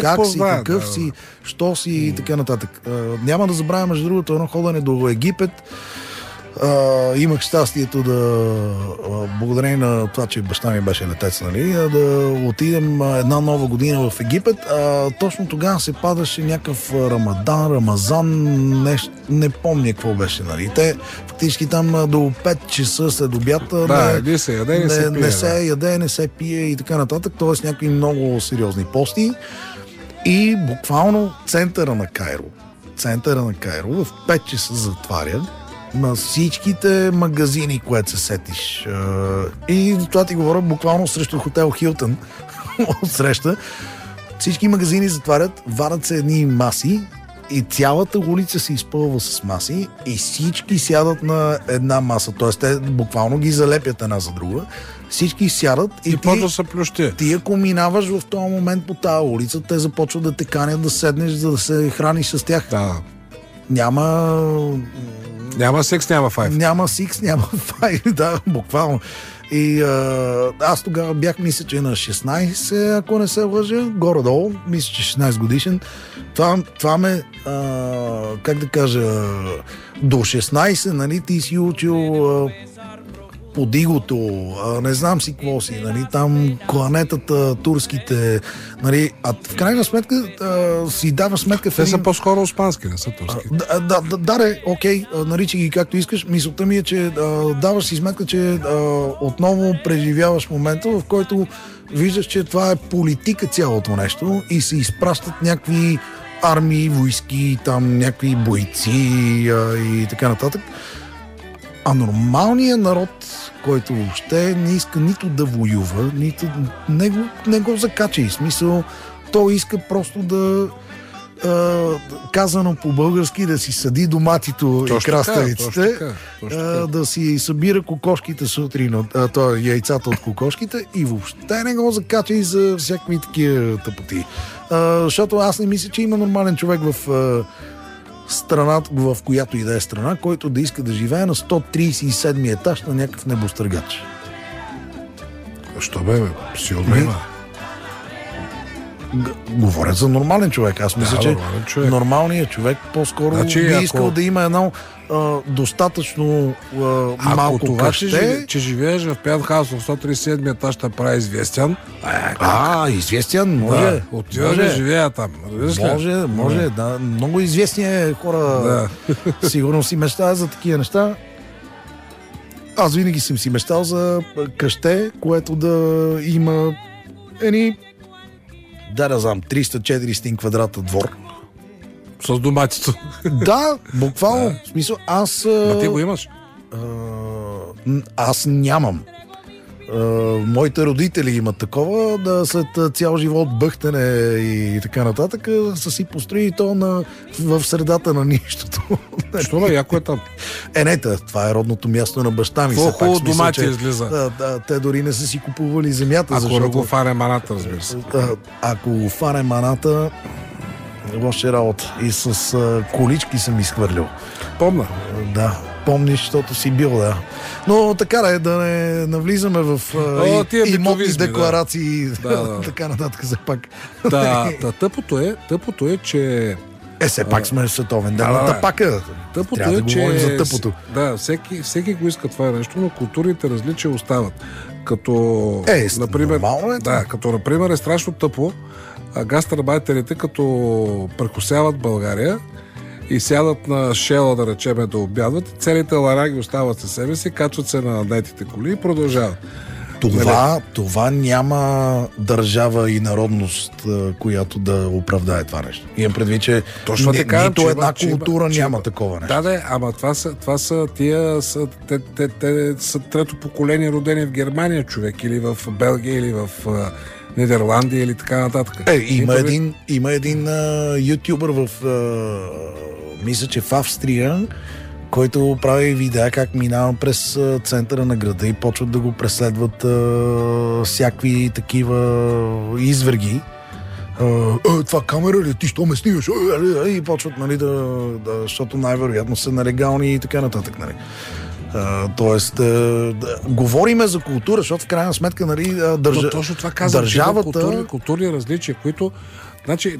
как си, какъв си, що си и така нататък. Няма да забравя, между другото, едно ходене до Египет. Имах щастието да, благодарение на това, че баща ми беше летец, нали, да отидем една нова година в Египет. Точно тогава се падаше някакъв Рамазан, не помня какво беше. Нали. Те фактически там до 5 часа след обяд не се яде, не се пие и така нататък. Тоест някакви много сериозни пости. И буквално центъра на Кайро в 5 часа затваря на всичките магазини, което се сетиш. И това ти говоря буквално срещу хотел Хилтън. Отсреща. Всички магазини затварят, варят се едни маси и цялата улица се изпълва с маси и всички сядат на една маса. Тоест те буквално ги залепят една за друга. Всички сядат и ти ако минаваш в този момент по тази улица, те започват да те канят да седнеш, за да се храниш с тях. Да. Няма секс, няма файв. Няма секс, няма файв, да, буквално. И аз тогава бях, мисля, че на 16, ако не се лъжа, горе-долу, мисля, че 16 годишен. Това ме, как да кажа, до 16, нали, ти си учил подигото, не знам си какво си, нали, там кланетата, турските, нали, а в крайна сметка си даваш сметка... Те са по-скоро испански, не са турски. Окей, наричай ги както искаш. Мисълта ми е, че даваш си сметка, че отново преживяваш момента, в който виждаш, че това е политика цялото нещо и се изпращат някакви армии, войски, там някакви бойци и така нататък. А нормалният народ, който въобще не иска нито да воюва, нито не го закача. И смисъл, той иска просто да, казано по-български, да си съди доматито и краставиците, да си събира кокошките сутрин, яйцата от кокошките и въобще не го закача и за всякакви такива тъпоти. Защото аз не мисля, че има нормален човек в страната, в която и да е страна, който да иска да живее на 137 етаж на някакъв небостъргач. Що бе? Сигурно има. Говорят за нормален човек. Аз мисля, че нормалният човек по-скоро би искал да има едно достатъчно малко това, къще. че живееш в пентхаус в 137 етаж, ще прави известен. Известен, може. Отиваш да живея там. Може, да. Много известни хора сигурно си мечтаят за такива неща. Аз винаги съм си мечтал за къще, което да има да знам, 300-400 квадрата двор. С доматито. Да, буквално. В смисъл, аз... ти го имаш? Аз нямам. Моите родители имат такова, да след цял живот бъхтене и така нататък, са си построили то в средата на нищото. Що бе, яко е там? Това е родното място на баща ми. Хубаво домати излиза. Те дори не са си купували земята. Ако го фаре маната, разбира се. Ако го фаре маната, лоша работа. И с колички съм изхвърлил. Помна? Да. Помниш, защото си бил, да. Но така да не навлизаме в имотни декларации и така нататък за пак. Тъпото е, че... Все пак сме световен ден на тъпака. Трябва да говорим за тъпото. Да, всеки го иска това нещо, но културните различия остават. Като, например, е страшно тъпо гастарбайтерите, като прекусяват България и сядат на Шела, да речеме, да обядват, целите лараги остават със себе си, качват се на наетите коли и продължават. Това няма държава и народност, която да оправдае това нещо. Имам предвид, че нито една култура няма такова нещо. Да, ама това са те са трето поколение родени в Германия, човек, или в Белгия, или в Нидерландия, или така нататък. Има един ютубър мисля, че в Австрия, който прави видеа как минава през центъра на града и почват да го преследват всякакви такива изверги. Това камера ли? Ти що ме снимаш? И почват, нали, защото най-вероятно са нелегални и така нататък, нали. Тоест, говориме за култура, защото в крайна сметка, нали, точно това казвам, държавата... Културни различия, които Значи,